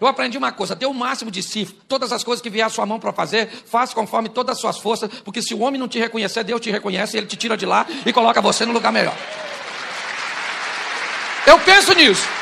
Eu aprendi uma coisa: dê o máximo de si. Todas as coisas que vier à sua mão para fazer, faça conforme todas as suas forças, porque se o homem não te reconhecer, Deus te reconhece, ele te tira de lá e coloca você no lugar melhor. Eu penso nisso.